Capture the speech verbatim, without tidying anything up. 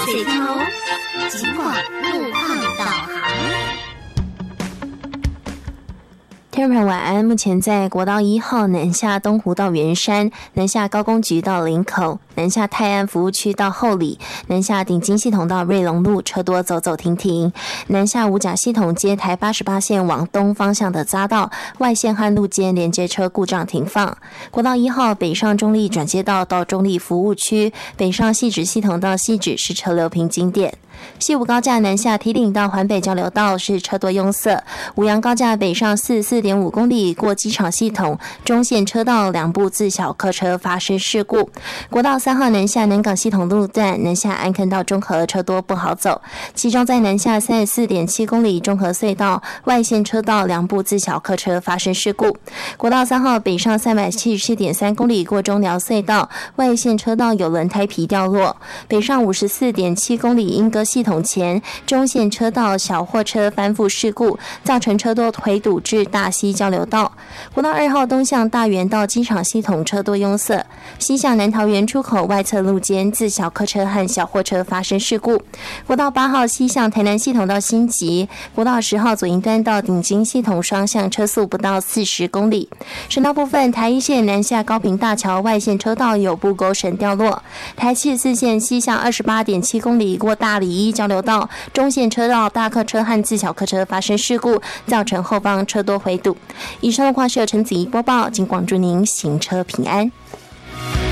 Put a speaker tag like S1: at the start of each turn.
S1: 水天龙，尽管路况导航。
S2: 听众朋友晚安，目前在国道一号南下东湖到圆山，南下高工局到林口，南下泰安服务区到后里，南下顶金系统到瑞隆路，车多走走停停。南下五甲系统接台八十八线往东方向的匝道外线和路间连接车故障停放。国道一号北上中立转接道到中立服务区，北上汐止系统到汐止是车流平经点。西武高架南下堤顶到环北交流道是车多拥塞，五杨高架北上四十四点五公里过机场系统，中线车道两部自小客车发生事故。国道三号南下南港系统路段南下安坑到中和车多不好走，其中在南下三十四点七公里中和隧道外线车道两部自小客车发生事故。国道三号北上三百七十七点三公里过中寮隧道外线车道有轮胎皮掉落，北上五十四点七公里莺歌系统前中线车道小货车翻覆事故，造成车多回堵至大溪交流道。国道二号东向大园到机场系统车多拥塞，西向南桃园出口外侧路间自小客车和小货车发生事故。国道八号西向台南系统到新集，国道十号左营端到顶金系统双向车速不到四十公里。省道部分，台一线南下高屏大桥外线车道有布钩绳掉落，台七十四线西向二十八点七公里过大里一交流道中线车道大客车和自小客车发生事故，造成后方车多回堵。以上的话是由陈子怡播报，请广祝您行车平安。